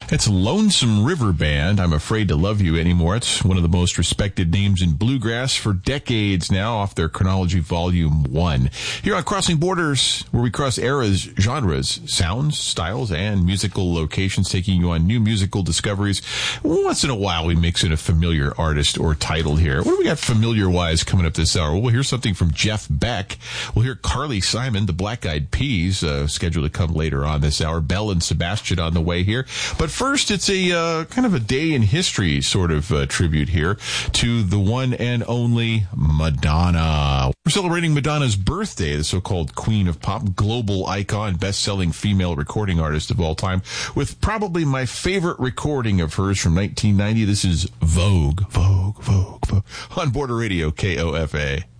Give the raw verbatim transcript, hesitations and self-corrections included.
It's Lonesome River Band, I'm Afraid to Love You Anymore. It's one of the most respected names in bluegrass for decades now, off their Chronology Volume one. Here on Crossing Borders, where we cross eras, genres, sounds, styles, and musical locations, taking you on new musical discoveries. Once in a while, we mix in a familiar artist or title here. What do we got familiar-wise coming up this hour? Well, we'll hear something from Jeff Beck. We'll hear Carly Simon, the Black Eyed Peas, uh, scheduled to come later on this hour. Belle and Sebastian on the way here. But first, it's a uh, kind of a day in history sort of uh, tribute here to the one and only Madonna. We're celebrating Madonna's birthday, the so-called Queen of Pop, global icon, best-selling female recording artist of all time, with probably my favorite recording of hers from nineteen ninety. This is Vogue, Vogue, Vogue, Vogue, on Border Radio, K O F A.